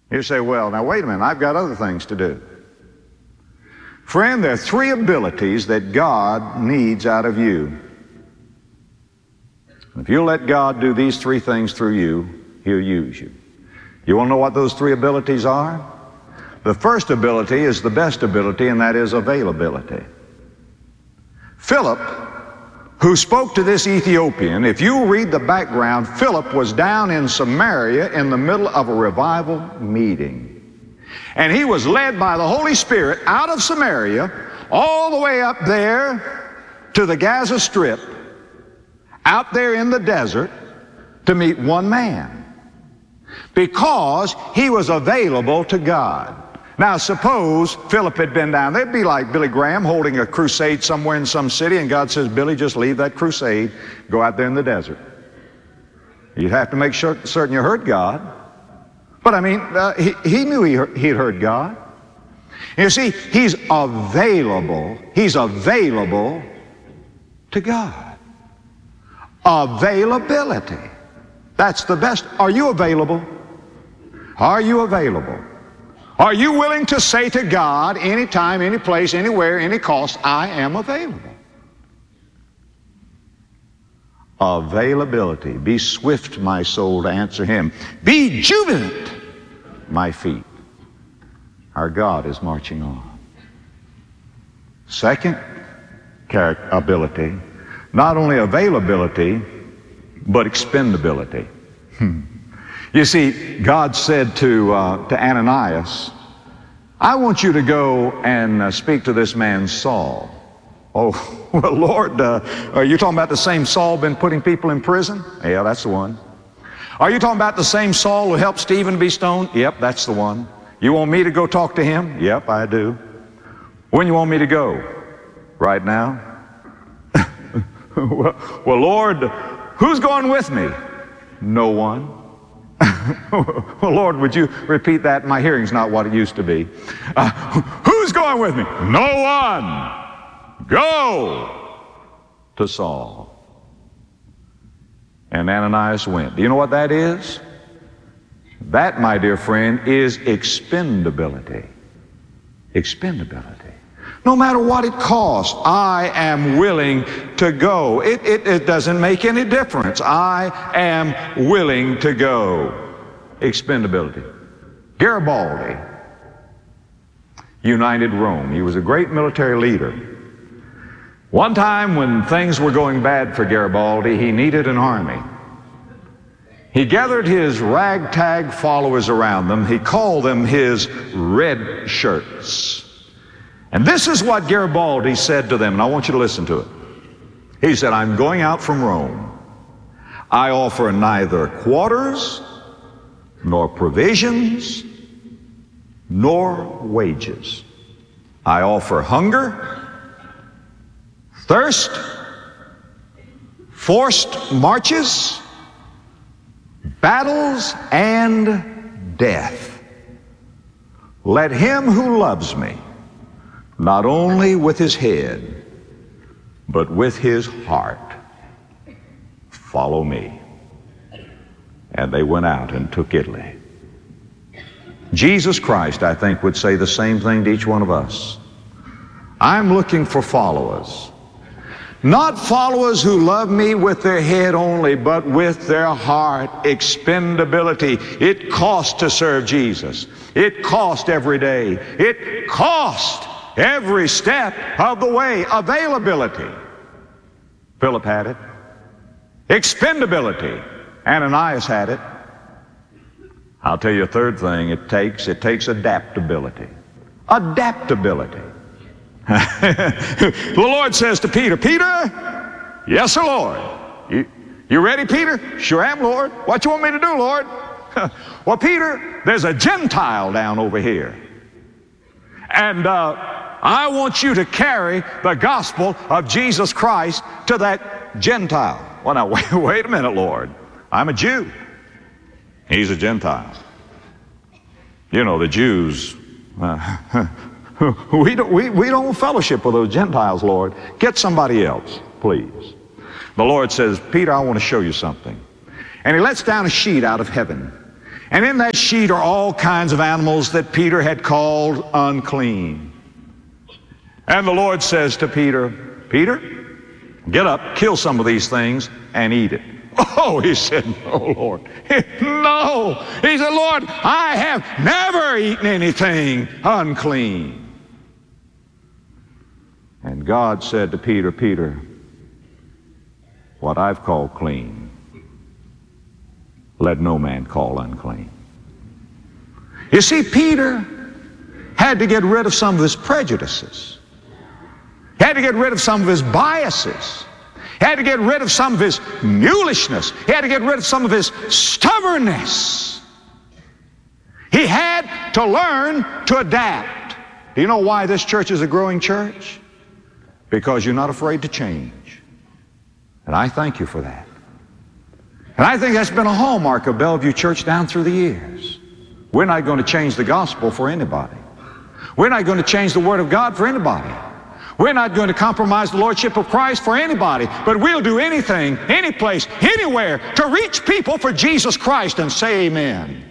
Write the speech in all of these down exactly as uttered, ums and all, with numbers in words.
You say, well, now wait a minute, I've got other things to do. Friend, there are three abilities that God needs out of you. If you'll let God do these three things through you, He'll use you. You want to know what those three abilities are? The first ability is the best ability, and that is availability. Philip, who spoke to this Ethiopian, if you read the background, Philip was down in Samaria in the middle of a revival meeting. And he was led by the Holy Spirit out of Samaria all the way up there to the Gaza Strip, out there in the desert, to meet one man, because he was available to God. Now suppose Philip had been down there. It'd be like Billy Graham holding a crusade somewhere in some city, and God says, Billy, just leave that crusade, go out there in the desert. You'd have to make sure, certain you heard God. But I mean, uh, he, he knew he heard, he'd heard God. You see, he's available. He's available to God. Availability. That's the best. Are you available? Are you available? Are you willing to say to God, anytime, any place, anywhere, any cost, I am available? Availability. Be swift, my soul, to answer Him. Be jubilant, my feet. Our God is marching on. Second character, ability, not only availability, but expendability. Hmm. You see, God said to, uh, to Ananias, I want you to go and uh, speak to this man Saul. Oh, well, Lord, uh, are you talking about the same Saul been putting people in prison? Yeah, that's the one. Are you talking about the same Saul who helped Stephen be stoned? Yep, that's the one. You want me to go talk to him? Yep, I do. When you want me to go? Right now? well, well, Lord, who's going with me? No one. Well, Lord, would you repeat that? My hearing's not what it used to be. Uh, who's going with me? No one. Go to Saul. And Ananias went. Do you know what that is? That, my dear friend, is expendability. Expendability. No matter what it costs, I am willing to go. It, it, it doesn't make any difference. I am willing to go. Expendability. Garibaldi united Rome. He was a great military leader. One time when things were going bad for Garibaldi, he needed an army. He gathered his ragtag followers around them. He called them his red shirts. And this is what Garibaldi said to them, and I want you to listen to it. He said, I'm going out from Rome. I offer neither quarters, nor provisions, nor wages. I offer hunger, thirst, forced marches, battles, and death. Let him who loves me, not only with his head, but with his heart, follow me. And they went out and took Italy. Jesus Christ, I think, would say the same thing to each one of us. I'm looking for followers. Not followers who love me with their head only, but with their heart. Expendability. It costs to serve Jesus. It costs every day. It costs every step of the way. Availability. Philip had it. Expendability. Ananias had it. I'll tell you a third thing it takes. It takes adaptability. Adaptability. The Lord says to Peter, Peter, yes, sir, Lord. You, you ready, Peter? Sure am, Lord. What you want me to do, Lord? Well, Peter, there's a Gentile down over here. And uh, I want you to carry the gospel of Jesus Christ to that Gentile. Well, now, wait, wait a minute, Lord. I'm a Jew. He's a Gentile. You know, the Jews, uh, we, don't, we, we don't fellowship with those Gentiles, Lord. Get somebody else, please. The Lord says, Peter, I want to show you something. And he lets down a sheet out of heaven. And in that sheet are all kinds of animals that Peter had called unclean. And the Lord says to Peter, Peter, get up, kill some of these things, and eat it. Oh, he said, no, Lord. No. He said, Lord, I have never eaten anything unclean. And God said to Peter, Peter, what I've called clean, let no man call unclean. You see, Peter had to get rid of some of his prejudices. He had to get rid of some of his biases. He had to get rid of some of his mulishness. He had to get rid of some of his stubbornness. He had to learn to adapt. Do you know why this church is a growing church? Because you're not afraid to change. And I thank you for that. And I think that's been a hallmark of Bellevue Church down through the years. We're not going to change the gospel for anybody. We're not going to change the Word of God for anybody. We're not going to compromise the Lordship of Christ for anybody, but we'll do anything, any place, anywhere to reach people for Jesus Christ and say amen.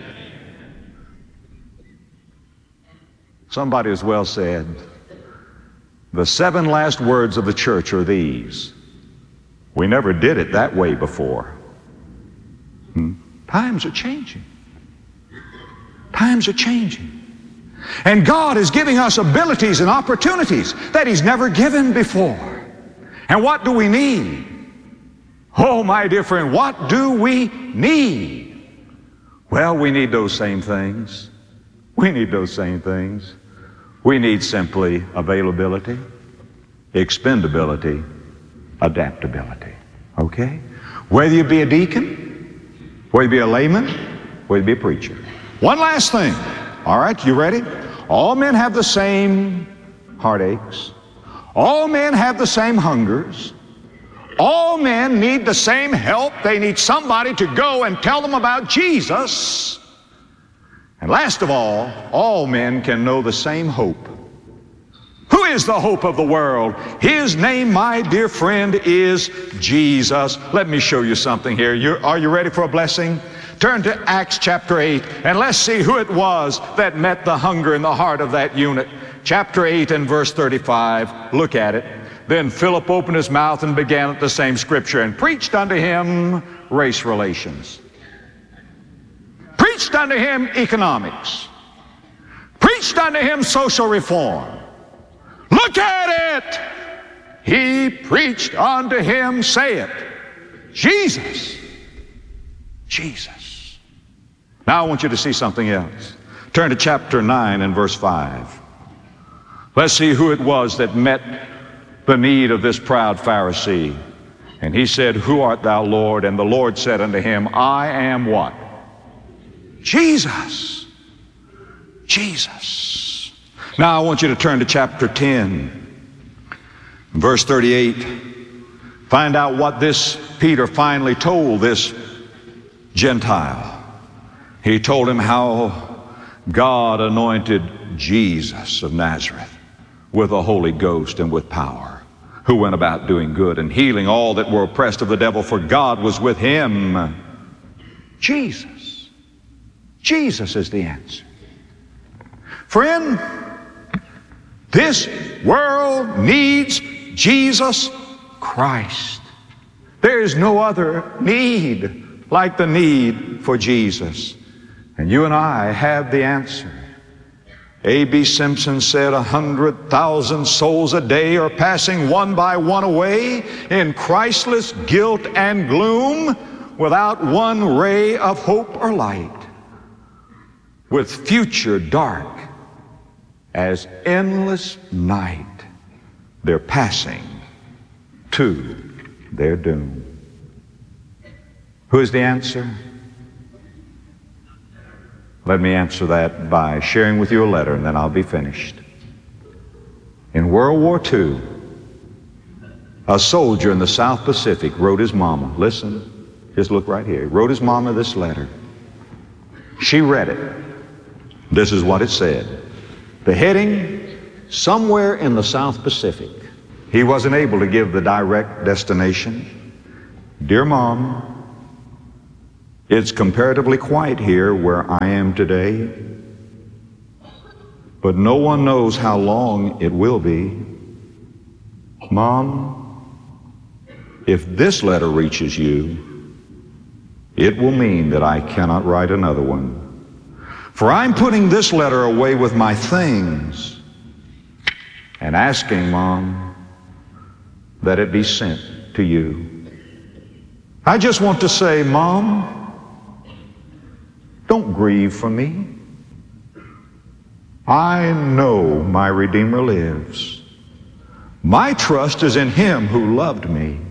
Somebody has well said, the seven last words of the church are these: we never did it that way before. Hmm? Times are changing. Times are changing. And God is giving us abilities and opportunities that He's never given before. And what do we need? Oh, my dear friend, what do we need? Well, we need those same things. We need those same things. We need simply availability, expendability, adaptability. Okay? Whether you be a deacon, whether you be a layman, whether you be a preacher. One last thing. All right, you ready? All men have the same heartaches. All men have the same hungers. All men need the same help. They need somebody to go and tell them about Jesus. And last of all, all men can know the same hope. Who is the hope of the world? His name, my dear friend, is Jesus. Let me show you something here. You're, are you ready for a blessing? Turn to Acts chapter eight, and let's see who it was that met the hunger in the heart of that eunuch. Chapter eight and verse thirty-five. Look at it. Then Philip opened his mouth and began at the same scripture and preached unto him race relations. Preached unto him economics. Preached unto him social reform. Look at it. He preached unto him, say it, Jesus. Jesus. Now I want you to see something else. Turn to chapter nine and verse five. Let's see who it was that met the need of this proud Pharisee. And he said, who art thou, Lord? And the Lord said unto him, I am what? Jesus. Jesus. Now I want you to turn to chapter ten, verse thirty-eight. Find out what this Peter finally told this Gentile. He told him how God anointed Jesus of Nazareth with the Holy Ghost and with power, who went about doing good and healing all that were oppressed of the devil, for God was with him. Jesus. Jesus is the answer. Friend, this world needs Jesus Christ. There is no other need like the need for Jesus. And you and I have the answer. A B Simpson said, a hundred thousand souls a day are passing one by one away in Christless guilt and gloom, without one ray of hope or light, with future dark as endless night. They're passing to their doom. Who is the answer? Let me answer that by sharing with you a letter, and then I'll be finished. In World War Two, a soldier in the South Pacific wrote his mama, listen, just look right here, he wrote his mama this letter. She read it. This is what it said. The heading, somewhere in the South Pacific. He wasn't able to give the direct destination. Dear Mom, It's comparatively quiet here where I am today, but no one knows how long it will be. Mom, if this letter reaches you, it will mean that I cannot write another one. For I'm putting this letter away with my things and asking, Mom, that it be sent to you. I just want to say, Mom, don't grieve for me. I know my Redeemer lives. My trust is in Him who loved me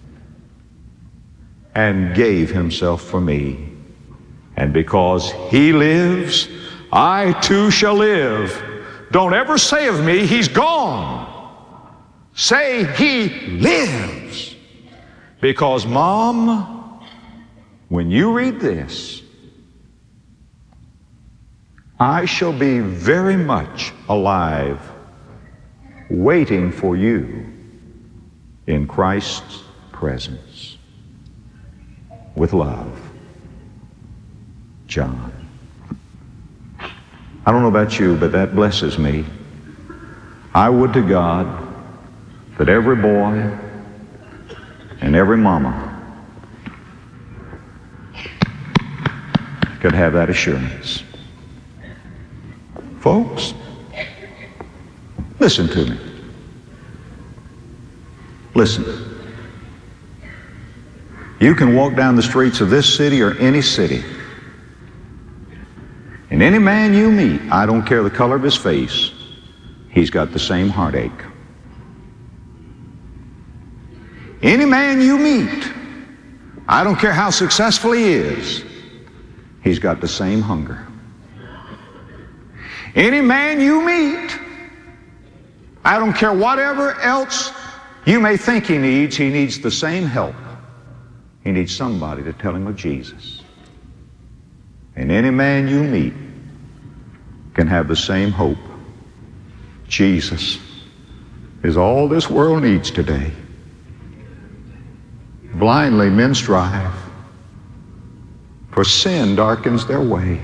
and gave Himself for me. And because He lives, I too shall live. Don't ever say of me, He's gone. Say He lives. Because, Mom, when you read this, I shall be very much alive, waiting for you in Christ's presence. With love, John. I don't know about you, but that blesses me. I would to God that every boy and every mama could have that assurance. Folks, listen to me. Listen. You can walk down the streets of this city or any city, and any man you meet, I don't care the color of his face, he's got the same heartache. Any man you meet, I don't care how successful he is, he's got the same hunger. Any man you meet, I don't care whatever else you may think he needs, he needs the same help. He needs somebody to tell him of Jesus. And any man you meet can have the same hope. Jesus is all this world needs today. Blindly men strive, for sin darkens their way.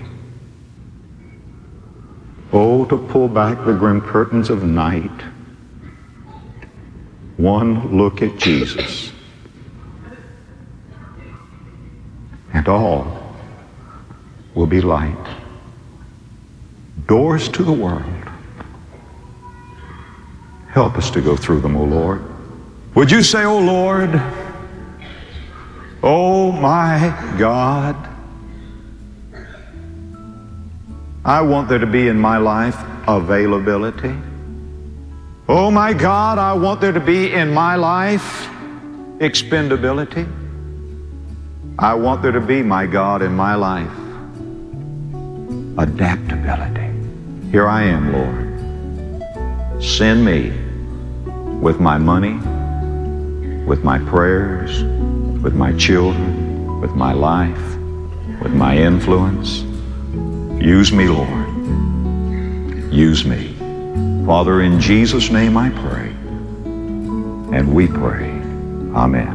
Oh, to pull back the grim curtains of night. One look at Jesus, and all will be light. Doors to the world. Help us to go through them, O Lord. Would you say, O Lord, oh my God, I want there to be in my life availability. Oh my God, I want there to be in my life expendability. I want there to be, my God, in my life adaptability. Here I am, Lord. Send me with my money, with my prayers, with my children, with my life, with my influence. Use me, Lord. Use me. Father, in Jesus' name I pray, and we pray. Amen.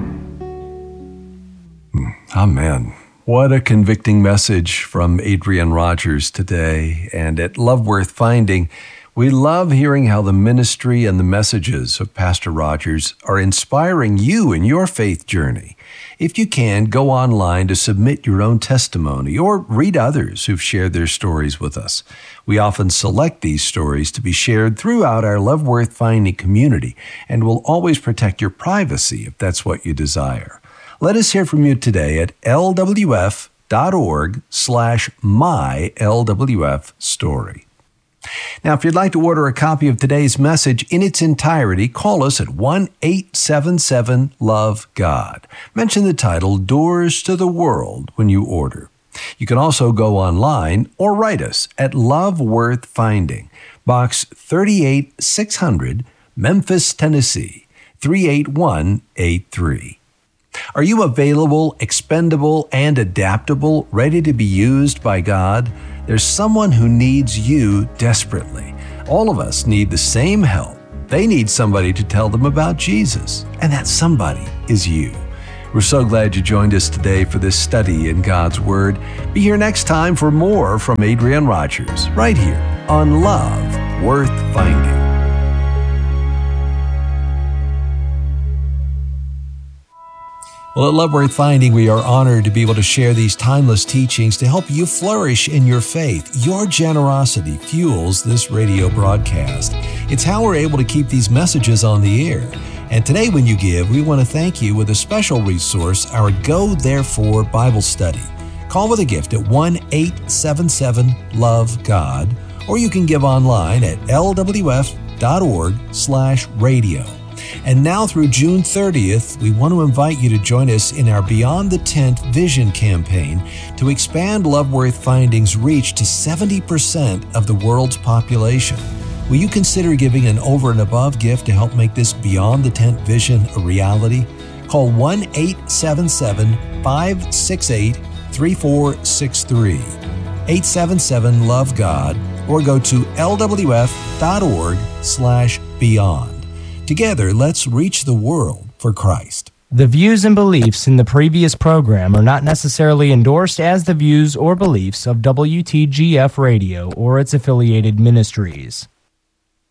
Amen. What a convicting message from Adrian Rogers today. And at Love Worth Finding, we love hearing how the ministry and the messages of Pastor Rogers are inspiring you in your faith journey. If you can, go online to submit your own testimony or read others who've shared their stories with us. We often select these stories to be shared throughout our Love Worth Finding community, and we'll always protect your privacy if that's what you desire. Let us hear from you today at lwf.org slash my LWF story. Now, if you'd like to order a copy of today's message in its entirety, call us at one eight seven seven love God. Mention the title Doors to the World when you order. You can also go online or write us at Love Worth Finding, Box thirty-eight six hundred, Memphis, Tennessee, three eight one eight three. Are you available, expendable, and adaptable, ready to be used by God? There's someone who needs you desperately. All of us need the same help. They need somebody to tell them about Jesus, and that somebody is you. We're so glad you joined us today for this study in God's Word. Be here next time for more from Adrian Rogers, right here on Love Worth Finding. Well, at Love Worth Finding, we are honored to be able to share these timeless teachings to help you flourish in your faith. Your generosity fuels this radio broadcast. It's how we're able to keep these messages on the air. And today when you give, we want to thank you with a special resource, our Go Therefore Bible Study. Call with a gift at one eight seven seven love God, or you can give online at l w f dot org slash radio. And now through June thirtieth, we want to invite you to join us in our Beyond the Tent Vision campaign to expand Love Worth Finding's reach to seventy percent of the world's population. Will you consider giving an over and above gift to help make this Beyond the Tent vision a reality? Call one eight seven seven five six eight three four six three, eight seven seven love God, or go to l w f dot org slash beyond. Together, let's reach the world for Christ. The views and beliefs in the previous program are not necessarily endorsed as the views or beliefs of W T G F Radio or its affiliated ministries.